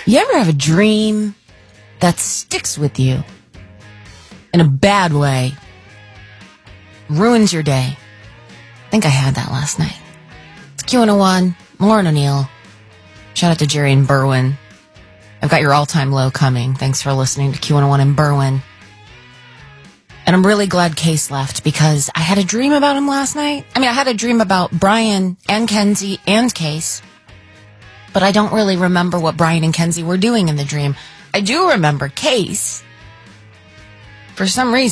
You ever have a dream that sticks with you in a bad way? Ruins your day. I think I had that last night. It's Q101, Lauren O'Neill. Shout out to Jerry and Berwyn. I've got your all-time low coming. Thanks for listening to Q101 in Berwyn. And I'm really glad Case left because I had a dream about him last night. I had a dream about Brian and Kenzie and Case. But I don't really remember what Brian and Kenzie were doing in the dream. I do remember Case. For some reason,